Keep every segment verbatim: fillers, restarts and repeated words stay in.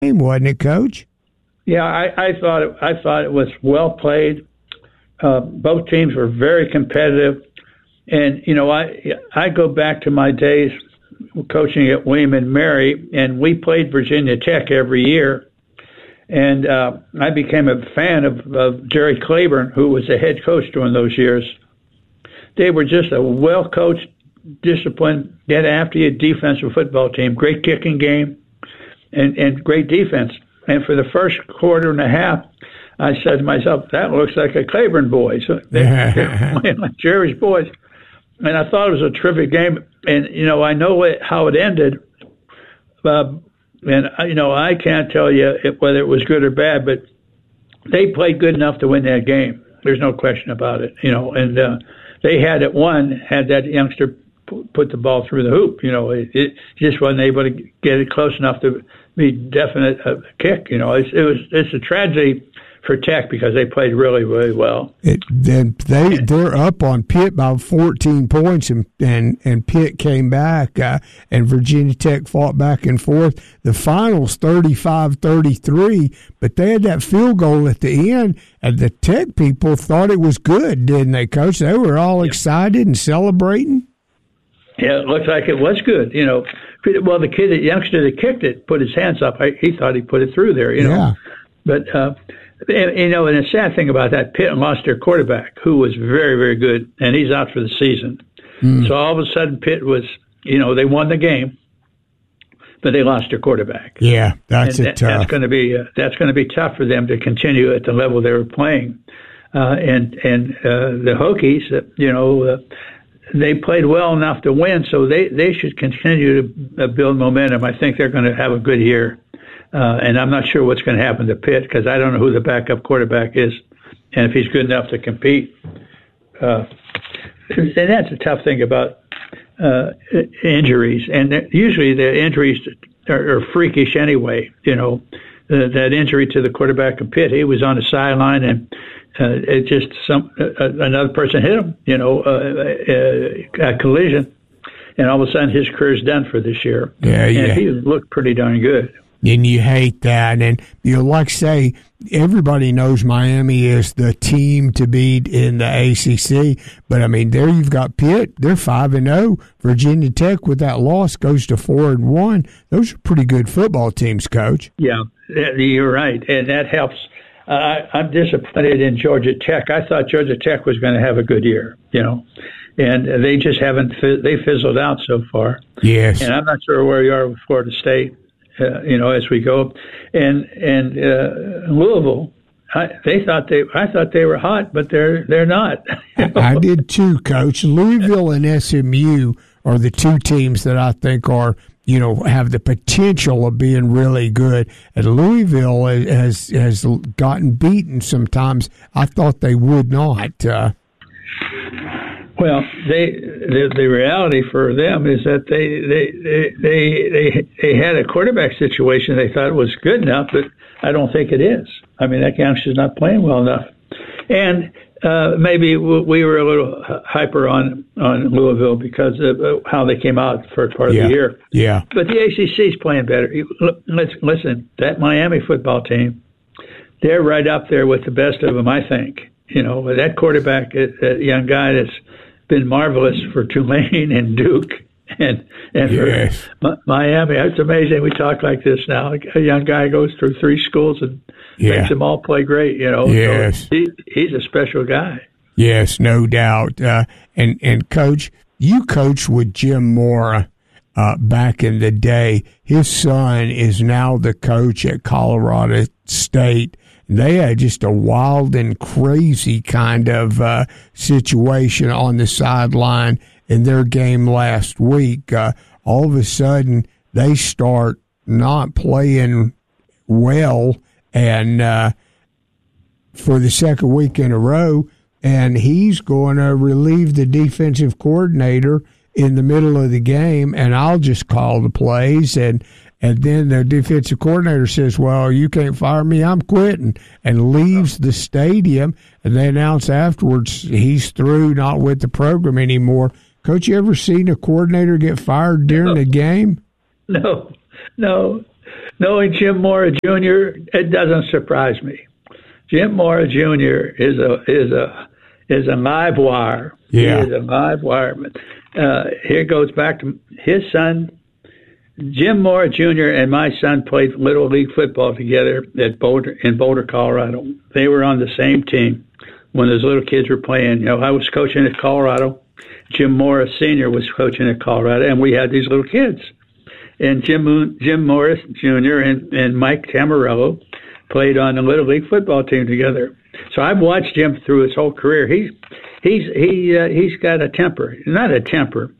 game, wasn't it, Coach? Yeah, I, I thought it, I thought it was well played. Uh, both teams were very competitive, and you know, I I go back to my days coaching at William and Mary, and we played Virginia Tech every year. And uh, I became a fan of, of Jerry Claiborne, who was the head coach during those years. They were just a well-coached, disciplined, get after you defensive football team. Great kicking game and, and great defense. And for the first quarter and a half, I said to myself, that looks like a Claiborne boys. So they're, they're playing like Jerry's boys. And I thought it was a terrific game. And, you know, I know it, how it ended. Uh, and, you know, I can't tell you if, whether it was good or bad, but they played good enough to win that game. There's no question about it, you know. And uh, they had it won had that youngster p- put the ball through the hoop. You know, it, it just wasn't able to get it close enough to be definite a kick. You know, it's, it was it's a tragedy for Tech because they played really, really well. It, then they they're up on Pitt by fourteen points, and and, and Pitt came back, uh, and Virginia Tech fought back and forth. The finals thirty-five thirty-three, but they had that field goal at the end, and the Tech people thought it was good, didn't they, Coach? They were all yeah. excited and celebrating. Yeah, it looked like it was good. You know, well, the kid, the youngster that kicked it, put his hands up. I, he thought he put it through there. You know, yeah. but. Uh, And, you know, and the sad thing about that, Pitt lost their quarterback, who was very, very good, and he's out for the season. Mm. So all of a sudden, Pitt was, you know, they won the game, but they lost their quarterback. Yeah, that's and it. That, that's going to be uh, that's going to be tough for them to continue at the level they were playing. Uh, and and uh, the Hokies, uh, you know, uh, they played well enough to win, so they they should continue to uh, build momentum. I think they're going to have a good year. Uh, and I'm not sure what's going to happen to Pitt because I don't know who the backup quarterback is and if he's good enough to compete. Uh, and that's a tough thing about uh, injuries. And usually the injuries are, are freakish anyway. You know, uh, that injury to the quarterback of Pitt, he was on the sideline and uh, it just some uh, another person hit him, you know, uh, a collision. And all of a sudden his career's done for this year. Yeah, and yeah. he looked pretty darn good. And you hate that. And, you know, like say, everybody knows Miami is the team to beat in the A C C. But, I mean, there you've got Pitt. They're five and oh. Virginia Tech, with that loss, goes to four and one. Those are pretty good football teams, Coach. Yeah, you're right. And that helps. Uh, I'm disappointed in Georgia Tech. I thought Georgia Tech was going to have a good year, you know. And they just haven't – they fizzled out so far. Yes. And I'm not sure where you are with Florida State. Uh, you know, as we go, and and uh, Louisville, I, they thought they, I thought they were hot, but they're they're not. You know? I did too, Coach. Louisville and S M U are the two teams that I think are, you know, have the potential of being really good. And Louisville has has gotten beaten sometimes. I thought they would not. Uh, Well, they the, the reality for them is that they they, they they they they had a quarterback situation they thought was good enough, but I don't think it is. I mean, that youngster's not playing well enough, and uh, maybe we were a little hyper on on Louisville because of how they came out the first part of yeah, the year. Yeah, but the A C C is playing better. Let's listen. That Miami football team, they're right up there with the best of them, I think. You know, that quarterback, that young guy that's been marvelous for Tulane and Duke and and yes. for Miami. It's amazing we talk like this now. A young guy goes through three schools and yeah. makes them all play great. You know, yes. so he, he's a special guy. Yes, no doubt. Uh, and and Coach, you coached with Jim Mora uh, back in the day. His son is now the coach at Colorado State. They had just a wild and crazy kind of uh, situation on the sideline in their game last week. Uh, all of a sudden, they start not playing well, and uh, for the second week in a row, and he's going to relieve the defensive coordinator in the middle of the game, and I'll just call the plays, and And then the defensive coordinator says, well, you can't fire me, I'm quitting, and leaves the stadium. And they announce afterwards he's through, not with the program anymore. Coach, you ever seen a coordinator get fired during no. a game? No, no. knowing Jim Mora Junior, it doesn't surprise me. Jim Mora Junior is a is a is a live wire. Yeah, he is a live wire. Uh, here goes back to his son. Jim Mora Junior and my son played Little League football together at Boulder in Boulder, Colorado. They were on the same team when those little kids were playing. You know, I was coaching at Colorado. Jim Morris Senior was coaching at Colorado, and we had these little kids. And Jim Jim Morris Junior and, and Mike Tamarello played on the Little League football team together. So I've watched Jim through his whole career. He's he's he uh, he's got a temper, not a temper.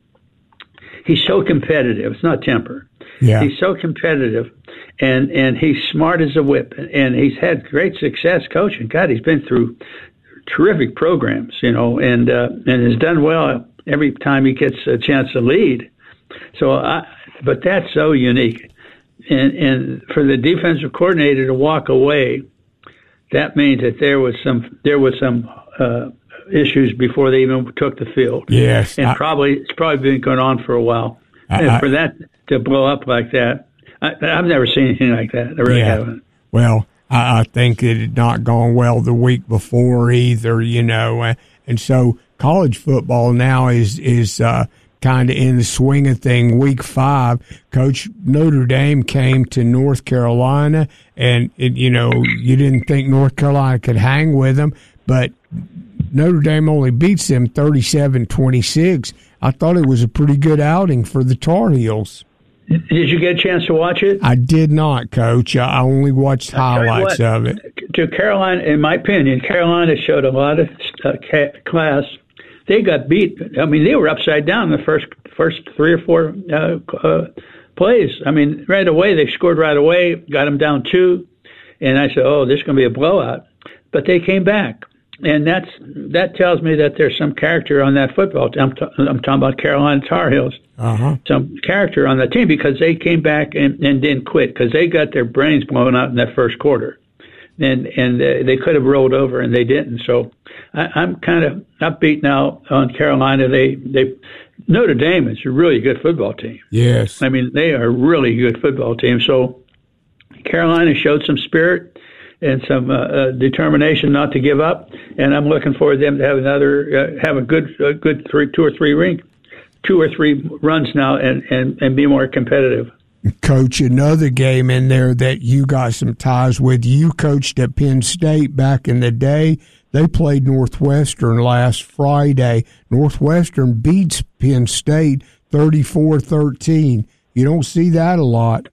He's so competitive. It's not temper. Yeah. He's so competitive, and and he's smart as a whip, and he's had great success coaching. God, he's been through terrific programs, you know, and uh, and has done well every time he gets a chance to lead. So, I, but that's so unique, and and for the defensive coordinator to walk away, that means that there was some there was some uh, issues before they even took the field. Yes, and I, probably it's probably been going on for a while, I, and I, for that to blow up like that, I, I've never seen anything like that. I really yeah. haven't. Well, I, I think it had not gone well the week before either, you know, uh, and so college football now is is uh, kind of in the swing of thing. Week five, Coach, Notre Dame came to North Carolina, and it, you know, you didn't think North Carolina could hang with them, but Notre Dame only beats them thirty-seven twenty-six. I thought it was a pretty good outing for the Tar Heels. Did you get a chance to watch it? I did not, Coach. I only watched highlights what, of it. To Carolina, in my opinion, Carolina showed a lot of uh, class. They got beat. I mean, they were upside down the first first three or four uh, uh, plays. I mean, right away they scored right away, got them down two, and I said, "Oh, this is going to be a blowout." But they came back, and that's that tells me that there's some character on that football team. I'm, t- I'm talking about Carolina Tar Heels. Uh-huh. Some character on the team because they came back and, and didn't quit because they got their brains blown out in that first quarter, and and uh, they could have rolled over and they didn't. So I, I'm kind of upbeat now on Carolina. They they Notre Dame is a really good football team. Yes, I mean they are a really good football team. So Carolina showed some spirit and some uh, uh, determination not to give up, and I'm looking forward to them to have another uh, have a good uh, good three two or three ring. two or three runs now and, and, and be more competitive. Coach, another game in there that you got some ties with. You coached at Penn State back in the day. They played Northwestern last Friday. Northwestern beats Penn State thirty-four thirteen. You don't see that a lot.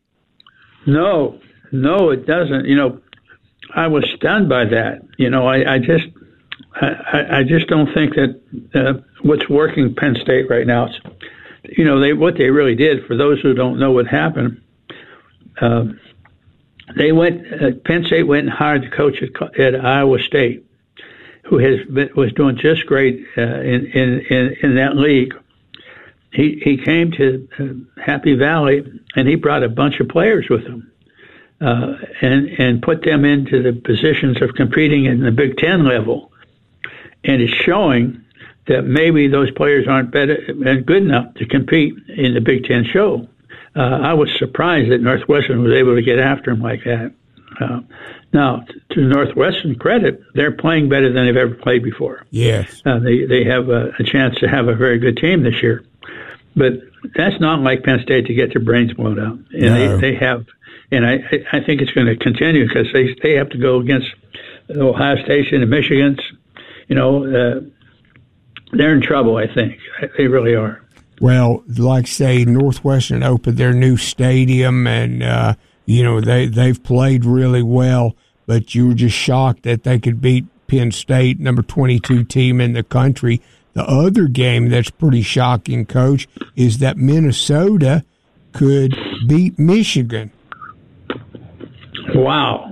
No, no, it doesn't. You know, I was stunned by that. You know, I, I just I, I just don't think that uh, what's working Penn State right now, is, you know, they what they really did, for those who don't know what happened, uh, they went, uh, Penn State went and hired the coach at, at Iowa State, who has been, was doing just great uh, in, in, in, in that league. He, he came to uh, Happy Valley, and he brought a bunch of players with him uh, and, and put them into the positions of competing in the Big Ten level. And it's showing that maybe those players aren't better and good enough to compete in the Big Ten show. Uh, I was surprised that Northwestern was able to get after him like that. Uh, now, to Northwestern credit, they're playing better than they've ever played before. Yes, uh, they they have a, a chance to have a very good team this year. But that's not like Penn State to get their brains blown out. And no. they, they have, and I I think it's going to continue because they they have to go against Ohio State and the Michigans. You know, uh, they're in trouble, I think. They really are. Well, like say, Northwestern opened their new stadium, and, uh, you know, they, they've played really well, but you were just shocked that they could beat Penn State, number twenty-two team in the country. The other game that's pretty shocking, Coach, is that Minnesota could beat Michigan. Wow.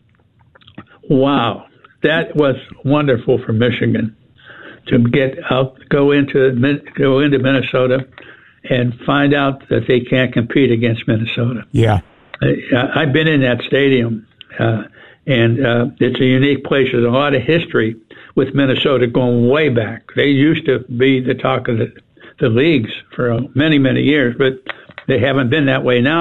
Wow. That was wonderful for Michigan to get out, go into go into Minnesota, and find out that they can't compete against Minnesota. Yeah, I, I've been in that stadium, uh, and uh, it's a unique place. There's a lot of history with Minnesota going way back. They used to be the talk of the, the leagues for many, many years, but they haven't been that way now.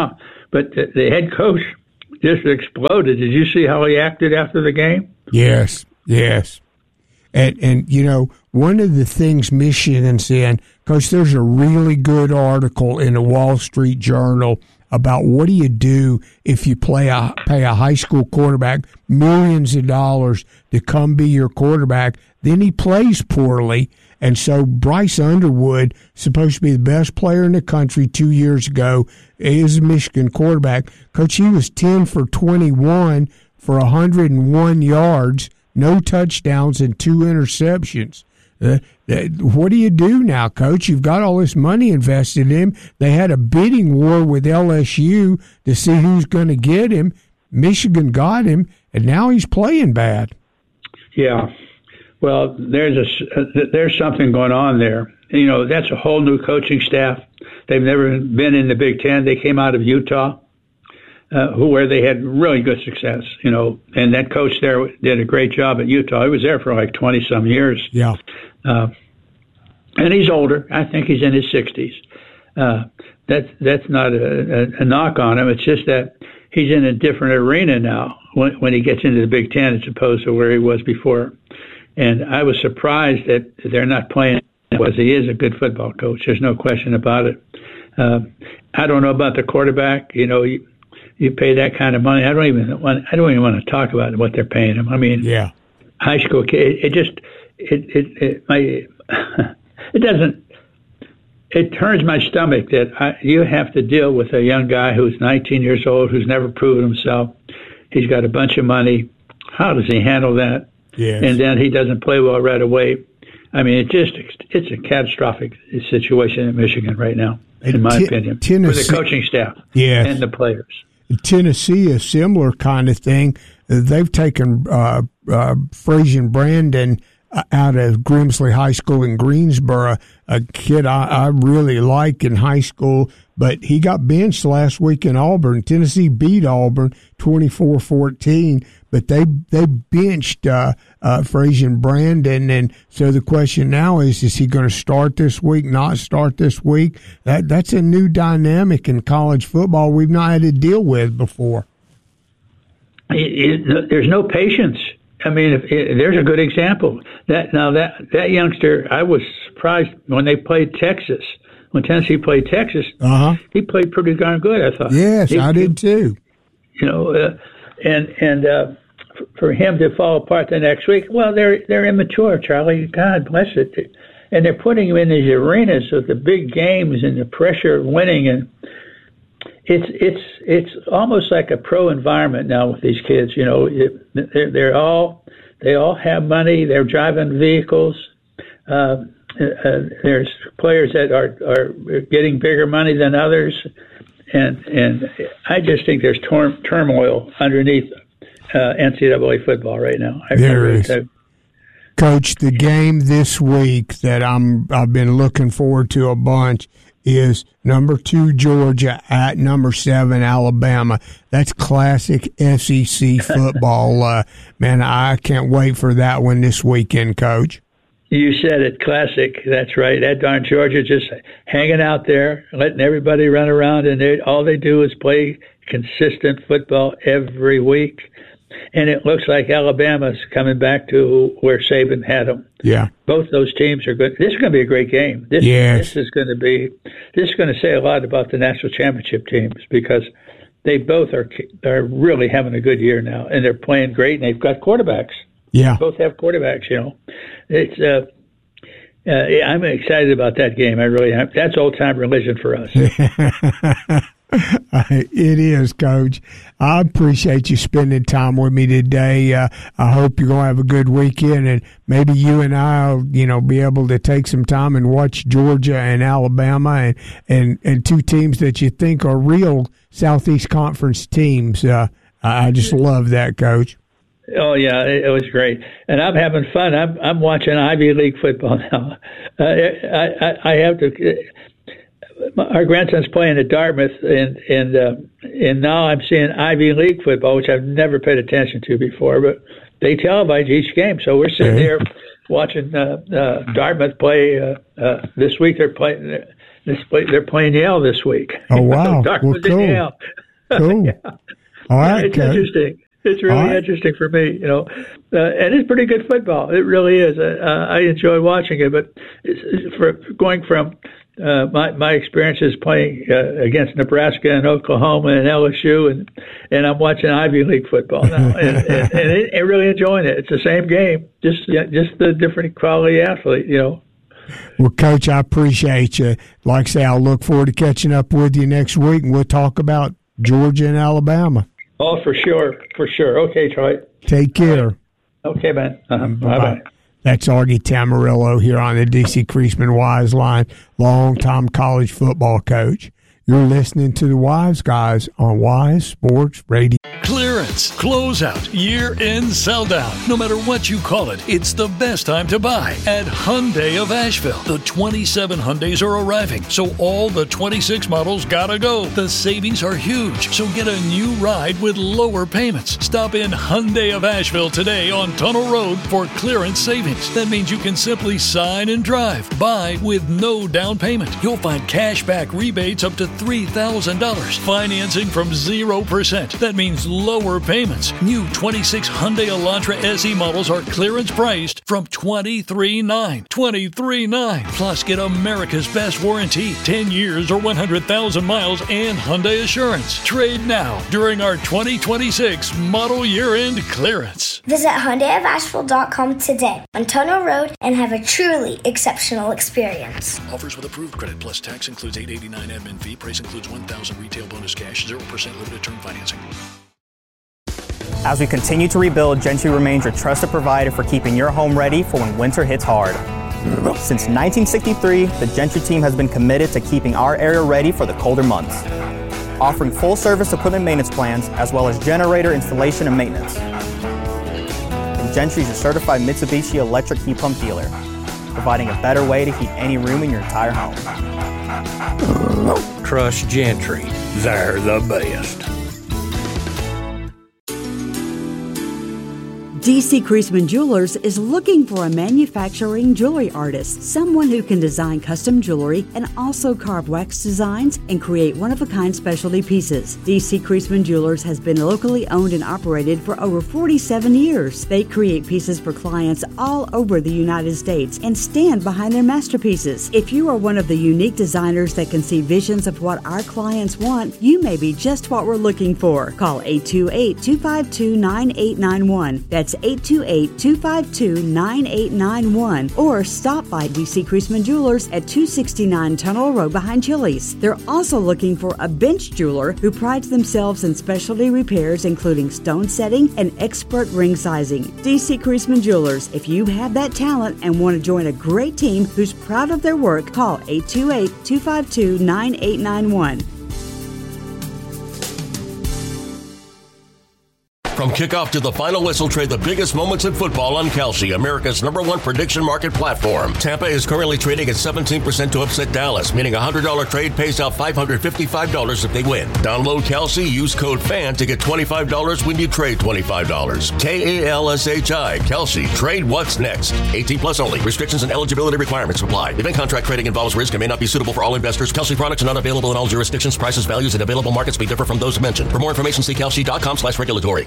but the, the head coach just exploded. Did you see how he acted after the game? Yes, yes. And, and you know, one of the things Michigan's in, Coach, there's a really good article in the Wall Street Journal about what do you do if you play a, pay a high school quarterback millions of dollars to come be your quarterback, then he plays poorly. And so Bryce Underwood, supposed to be the best player in the country two years ago, is a Michigan quarterback. Coach, he was ten for twenty-one for one hundred one yards, no touchdowns, and two interceptions. Uh, what do you do now, Coach? You've got all this money invested in him. They had a bidding war with L S U to see who's going to get him. Michigan got him, and now he's playing bad. Yeah. Well, there's a there's something going on there. You know, that's a whole new coaching staff. They've never been in the Big Ten. They came out of Utah, uh, who where they had really good success. You know, and that coach there did a great job at Utah. He was there for like twenty some years. Yeah. Uh, and he's older. I think he's in his sixties. Uh, that's that's not a, a, a knock on him. It's just that he's in a different arena now when, when he gets into the Big Ten as opposed to where he was before. And I was surprised that they're not playing because he is a good football coach. There's no question about it. Uh, I don't know about the quarterback. You know, you, you pay that kind of money. I don't even want. I don't even want to talk about what they're paying him. I mean, yeah, high school kid. It just it it it my it doesn't. It turns my stomach that I, you have to deal with a young guy who's nineteen years old, who's never proven himself. He's got a bunch of money. How does he handle that? Yes. And then he doesn't play well right away. I mean, it just it's a catastrophic situation in Michigan right now, in and my t- opinion, Tennessee, for the coaching staff yes. and the players. Tennessee, a similar kind of thing. They've taken uh, uh, Frazier Brandon out of Grimsley High School in Greensboro, a kid I, I really like in high school, but he got benched last week in Auburn. Tennessee beat Auburn twenty-four fourteen, but they they benched uh, uh, Frazier Brandon, and so the question now is, is he going to start this week, not start this week? That That's a new dynamic in college football we've not had to deal with before. It, it, there's no patience. I mean, if, if, there's a good example. That now that that youngster, I was surprised when they played Texas. When Tennessee played Texas, uh-huh. he played pretty darn good, I thought. Yes, he, I did too. You know, uh, and and uh, for him to fall apart the next week, well, they're they're immature, Charlie. God bless it. And they're putting him in these arenas with the big games and the pressure of winning, and it's it's it's almost like a pro environment now with these kids. You know, it, they're they're all they all have money. They're driving vehicles. Uh, uh, there's players that are are getting bigger money than others, and and I just think there's tor- turmoil underneath uh, N C double A football right now. I, there I really is. do. Coach, the game this week that I'm I've been looking forward to a bunch is number two Georgia at number seven Alabama. That's classic S E C football. uh, man, I can't wait for that one this weekend, Coach. You said it, classic. That's right. That darn Georgia just hanging out there, letting everybody run around, and they, all they do is play consistent football every week. And it looks like Alabama's coming back to where Saban had them. Yeah. Both those teams are good. This is going to be a great game. This, yes. this is going to be. This is going to say a lot about the national championship teams because they both are are really having a good year now, and they're playing great, and they've got quarterbacks. Yeah. They both have quarterbacks. You know, it's. Uh, uh, I'm excited about that game. I really am. That's old time religion for us. It is, Coach. I appreciate you spending time with me today. Uh, I hope you're going to have a good weekend, and maybe you and I will, you know, be able to take some time and watch Georgia and Alabama and, and, and two teams that you think are real Southeast Conference teams. Uh, I just love that, Coach. Oh yeah, it was great, and I'm having fun. I'm I'm watching Ivy League football now. Uh, I, I I have to. Our grandson's playing at Dartmouth, and and uh, and now I'm seeing Ivy League football, which I've never paid attention to before. But they televise each game, so we're sitting there watching uh, uh, Dartmouth play. Uh, uh, this week they're playing. This play, they're playing Yale this week. Oh wow! Dartmouth well, cool. and Yale. Cool. Yeah. All right, yeah, it's Coach. interesting. It's really right. interesting for me, you know, uh, and it's pretty good football. It really is. Uh, I enjoy watching it, but it's, it's for going from uh, my my experiences playing uh, against Nebraska and Oklahoma and L S U, and and I'm watching Ivy League football now, and, and, and, it, and really enjoying it. It's the same game, just just the different quality athlete, you know. Well, Coach, I appreciate you. Like I say, I'll look forward to catching up with you next week, and we'll talk about Georgia and Alabama. Oh, for sure, for sure. Okay, Troy. Take care. Okay, man. Uh-huh. Bye-bye. Bye-bye. That's Augie Tamarillo here on the D C Creasman Wise Line, longtime college football coach. You're listening to the Wise Guys on Wise Sports Radio. Clearance, closeout, year-end sell-down. No matter what you call it, it's the best time to buy at Hyundai of Asheville. The twenty-seven Hyundais are arriving, so all the twenty-six models gotta go. The savings are huge, so get a new ride with lower payments. Stop in Hyundai of Asheville today on Tunnel Road for clearance savings. That means you can simply sign and drive. Buy with no down payment. You'll find cash back rebates up to three thousand dollars. Financing from zero percent. That means lower payments. New twenty-six Hyundai Elantra S E models are clearance priced from twenty-three nine dollars. twenty-three nine dollars. Plus, get America's best warranty, ten years or one hundred thousand miles, and Hyundai Assurance. Trade now during our twenty twenty-six model year-end clearance. Visit Hyundai of Asheville dot com today on Tunnel Road and have a truly exceptional experience. Offers with approved credit plus tax includes eight dollars and eighty-nine cents admin fee. Price includes one thousand dollars retail bonus cash, zero percent limited term financing. As we continue to rebuild, Gentry remains your trusted provider for keeping your home ready for when winter hits hard. Since nineteen sixty-three, the Gentry team has been committed to keeping our area ready for the colder months, offering full-service equipment maintenance plans as well as generator installation and maintenance. And Gentry is your certified Mitsubishi electric heat pump dealer, providing a better way to heat any room in your entire home. Trust Gentry. They're the best. D C Creasman Jewelers is looking for a manufacturing jewelry artist, someone who can design custom jewelry and also carve wax designs and create one-of-a-kind specialty pieces. D C Creasman Jewelers has been locally owned and operated for over forty-seven years. They create pieces for clients all over the United States and stand behind their masterpieces. If you are one of the unique designers that can see visions of what our clients want, you may be just what we're looking for. Call eight two eight, two five two, nine eight nine one. That's eight two eight, two five two, nine eight nine one, or stop by D C Creasman Jewelers at two sixty-nine Tunnel Road behind Chili's. They're also looking for a bench jeweler who prides themselves in specialty repairs including stone setting and expert ring sizing. D C Creasman Jewelers, if you have that talent and want to join a great team who's proud of their work, call eight two eight, two five two, nine eight nine one. From kickoff to the final whistle, trade the biggest moments in football on Kalshi, America's number one prediction market platform. Tampa is currently trading at seventeen percent to upset Dallas, meaning a one hundred dollars trade pays out five hundred fifty-five dollars if they win. Download Kalshi, use code FAN to get twenty-five dollars when you trade twenty-five dollars. K A L S H I, Kalshi. Trade what's next. eighteen plus only. Restrictions and eligibility requirements apply. Event contract trading involves risk and may not be suitable for all investors. Kalshi products are not available in all jurisdictions. Prices, values, and available markets may differ from those mentioned. For more information, see kalshi dot com slash regulatory.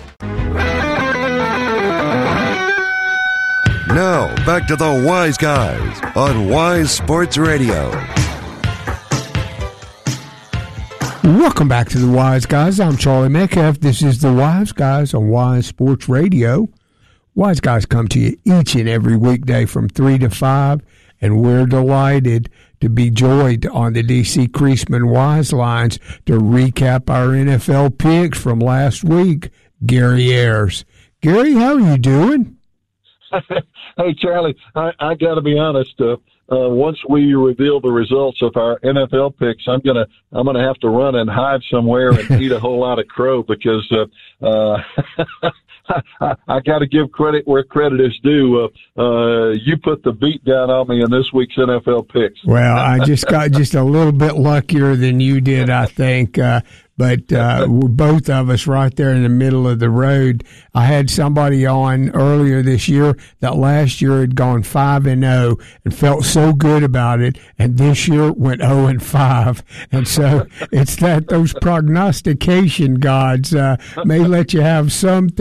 Now, back to the Wise Guys on Wise Sports Radio. Welcome back to the Wise Guys. I'm Charlie Metcalf. This is the Wise Guys on Wise Sports Radio. Wise Guys come to you each and every weekday from three to five, and we're delighted to be joined on the D C Creasman Wise Lines to recap our N F L picks from last week. Gary Ayers. Gary, how are you doing? Hey, Charlie, I, I got to be honest. Uh, uh, once we reveal the results of our N F L picks, I'm gonna I'm gonna have to run and hide somewhere and eat a whole lot of crow because uh, uh, I, I got to give credit where credit is due. Uh, uh, you put the beat down on me in this week's N F L picks. Well, I just got just a little bit luckier than you did, I think. Uh, But uh, we're both of us right there in the middle of the road. I had somebody on earlier this year that last year had gone five and zero and felt so good about it, and this year went zero and five. And so it's that those prognostication gods uh, may let you have some